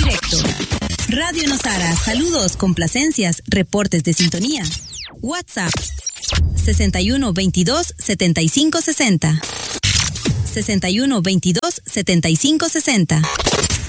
directo. Radio Nosara, saludos, complacencias, reportes de sintonía. WhatsApp 61 22 75 60. 61 22 75 60.